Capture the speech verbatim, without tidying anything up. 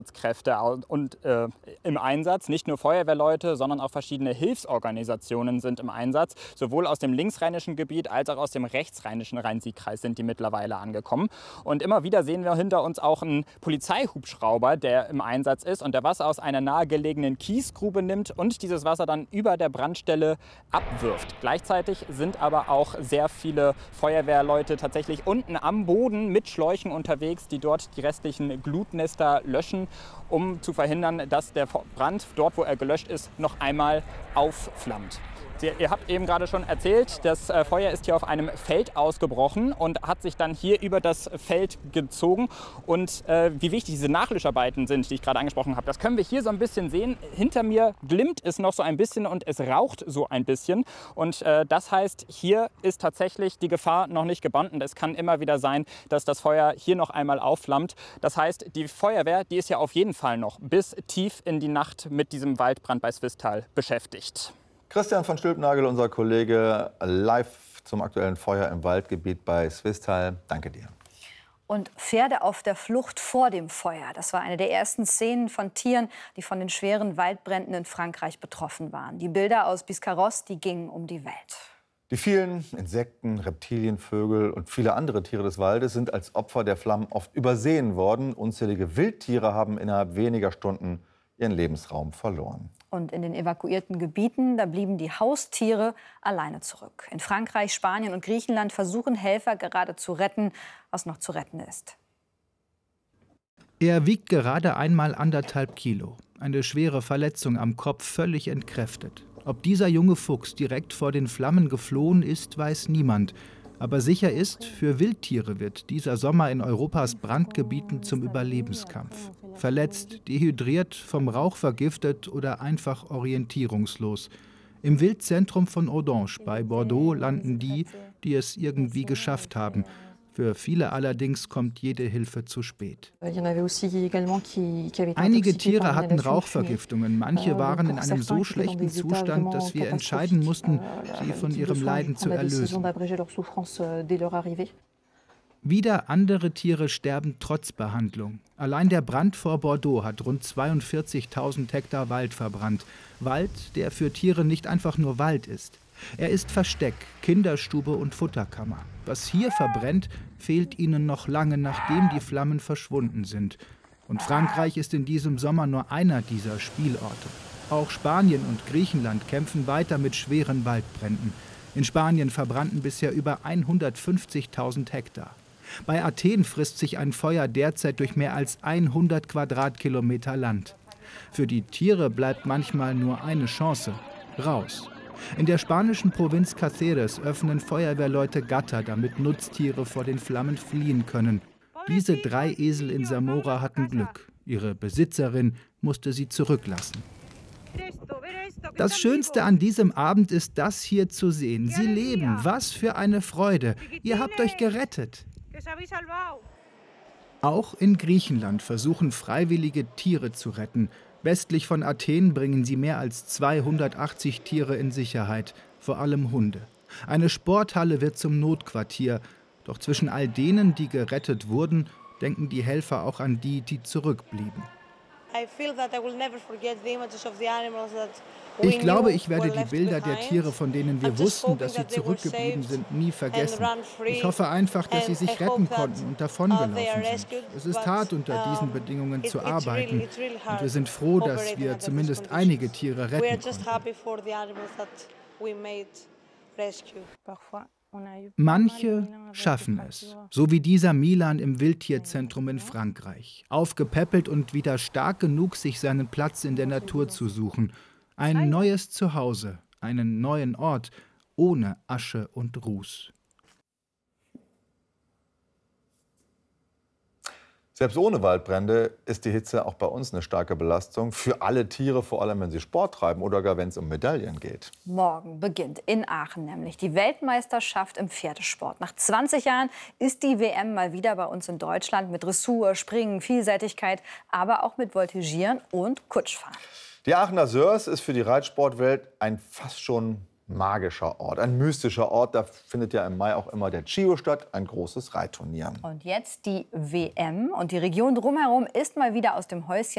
Kräfte und äh, im Einsatz. Nicht nur Feuerwehrleute, sondern auch verschiedene Hilfsorganisationen sind im Einsatz. Sowohl aus dem linksrheinischen Gebiet als auch aus dem rechtsrheinischen Rhein-Sieg-Kreis sind die mittlerweile angekommen. Und immer wieder sehen wir hinter uns auch einen Polizeihubschrauber, der im Einsatz ist und der Wasser aus einer nahegelegenen Kiesgrube nimmt und dieses Wasser dann über der Brandstelle abwirft. Gleichzeitig sind aber auch sehr viele Feuerwehrleute tatsächlich unten am Boden mit Schläuchen unterwegs, die dort die restlichen Glutnester löschen, um zu verhindern, dass der Brand dort, wo er gelöscht ist, noch einmal aufflammt. Ihr habt eben gerade schon erzählt, das Feuer ist hier auf einem Feld ausgebrochen und hat sich dann hier über das Feld gezogen. Und äh, wie wichtig diese Nachlöscharbeiten sind, die ich gerade angesprochen habe, das können wir hier so ein bisschen sehen. Hinter mir glimmt es noch so ein bisschen und es raucht so ein bisschen. Und äh, das heißt, hier ist tatsächlich die Gefahr noch nicht gebannt. Und es kann immer wieder sein, dass das Feuer hier noch einmal aufflammt. Das heißt, die Feuerwehr, die ist ja auf jeden Fall noch bis tief in die Nacht mit diesem Waldbrand bei Swisttal beschäftigt. Christian von Stülpnagel, unser Kollege, live zum aktuellen Feuer im Waldgebiet bei Swisttal. Danke dir. Und Pferde auf der Flucht vor dem Feuer. Das war eine der ersten Szenen von Tieren, die von den schweren Waldbränden in Frankreich betroffen waren. Die Bilder aus Biscarrosse, die gingen um die Welt. Die vielen Insekten, Reptilien, Vögel und viele andere Tiere des Waldes sind als Opfer der Flammen oft übersehen worden. Unzählige Wildtiere haben innerhalb weniger Stunden ihren Lebensraum verloren. Und in den evakuierten Gebieten, da blieben die Haustiere alleine zurück. In Frankreich, Spanien und Griechenland versuchen Helfer gerade zu retten, was noch zu retten ist. Er wiegt gerade einmal anderthalb Kilo. Eine schwere Verletzung am Kopf, völlig entkräftet. Ob dieser junge Fuchs direkt vor den Flammen geflohen ist, weiß niemand. Aber sicher ist, für Wildtiere wird dieser Sommer in Europas Brandgebieten zum Überlebenskampf. Verletzt, dehydriert, vom Rauch vergiftet oder einfach orientierungslos. Im Wildzentrum von Audange bei Bordeaux landen die, die es irgendwie geschafft haben. Für viele allerdings kommt jede Hilfe zu spät. Einige Tiere hatten Rauchvergiftungen, manche waren in einem so schlechten Zustand, dass wir entscheiden mussten, sie von ihrem Leiden zu erlösen. Wieder andere Tiere sterben trotz Behandlung. Allein der Brand vor Bordeaux hat rund zweiundvierzigtausend Hektar Wald verbrannt. Wald, der für Tiere nicht einfach nur Wald ist. Er ist Versteck, Kinderstube und Futterkammer. Was hier verbrennt, fehlt ihnen noch lange, nachdem die Flammen verschwunden sind. Und Frankreich ist in diesem Sommer nur einer dieser Spielorte. Auch Spanien und Griechenland kämpfen weiter mit schweren Waldbränden. In Spanien verbrannten bisher über hundertfünfzigtausend Hektar. Bei Athen frisst sich ein Feuer derzeit durch mehr als hundert Quadratkilometer Land. Für die Tiere bleibt manchmal nur eine Chance: raus. In der spanischen Provinz Cáceres öffnen Feuerwehrleute Gatter, damit Nutztiere vor den Flammen fliehen können. Diese drei Esel in Zamora hatten Glück. Ihre Besitzerin musste sie zurücklassen. Das Schönste an diesem Abend ist, das hier zu sehen. Sie leben. Was für eine Freude. Ihr habt euch gerettet. Auch in Griechenland versuchen Freiwillige, Tiere zu retten. Westlich von Athen bringen sie mehr als zweihundertachtzig Tiere in Sicherheit, vor allem Hunde. Eine Sporthalle wird zum Notquartier. Doch zwischen all denen, die gerettet wurden, denken die Helfer auch an die, die zurückblieben. Ich glaube, ich werde die Bilder der Tiere, von denen wir wussten, dass sie zurückgeblieben sind, nie vergessen. Ich hoffe einfach, dass sie sich retten konnten und davongelaufen sind. Es ist hart, unter diesen Bedingungen zu arbeiten. Und wir sind froh, dass wir zumindest einige Tiere retten konnten. Manche schaffen es, so wie dieser Milan im Wildtierzentrum in Frankreich. Aufgepäppelt und wieder stark genug, sich seinen Platz in der Natur zu suchen. Ein neues Zuhause, einen neuen Ort, ohne Asche und Ruß. Selbst ohne Waldbrände ist die Hitze auch bei uns eine starke Belastung. Für alle Tiere, vor allem wenn sie Sport treiben oder gar wenn es um Medaillen geht. Morgen beginnt in Aachen nämlich die Weltmeisterschaft im Pferdesport. Nach zwanzig Jahren ist die W M mal wieder bei uns in Deutschland mit Dressur, Springen, Vielseitigkeit, aber auch mit Voltigieren und Kutschfahren. Die Aachener Sörs ist für die Reitsportwelt ein fast schon magischer Ort, ein mystischer Ort. Da findet ja im Mai auch immer der Chio statt, ein großes Reitturnier. Und jetzt die W M und die Region drumherum ist mal wieder aus dem Häuschen.